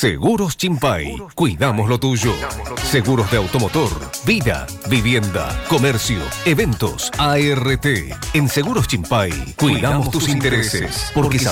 Seguros Chimpay, cuidamos lo tuyo. Seguros de automotor, vida, vivienda, comercio, eventos, ART. En Seguros Chimpay, cuidamos tus intereses, porque